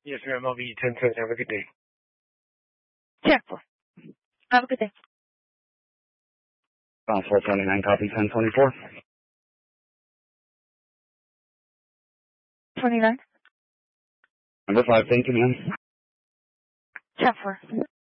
Yes, ma'am. I'll be 10-10. Have a good day. 10-4. Have a good day. 429, copy 1024. 29. Number 5, thank you, ma'am. 10-4.